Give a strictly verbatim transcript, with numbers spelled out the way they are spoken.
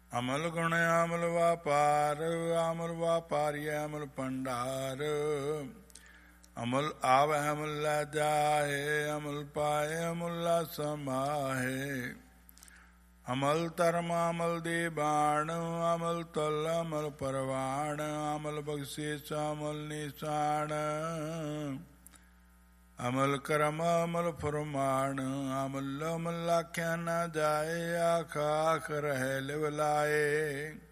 ਅਮਲ ਗੁਣ ਅਮਲ ਵਾਪਾਰ, ਅਮਲ ਵਾਪਾਰੀ ਅਮਲ ਭੰਡਾਰ। ਅਮਲ ਆਵੈ ਅਮਲ ਲੈ ਜਾਏ, ਅਮਲ ਪਾਏ ਅਮਲ ਲਾ ਸਮਾਹੇ। ਅਮਲ ਧਰਮ ਅਮਲ ਦੀ ਬਾਣ, ਅਮਲ ਤਲ ਅਮਲ ਪਰਵਾਣ। ਅਮਲ ਬਖਸ਼ੀਸ਼ ਅਮਲ ਨਿਸ਼ਾਨ, ਅਮਲ ਕਰਮ ਅਮਲ ਫਰਮਾਨ। ਅਮਲ ਅਮਲ ਆਖਿਆ ਨਾ ਜਾਏ, ਆਖ ਆਖ ਰਹਿ ਲਿਵ ਲਾਏ।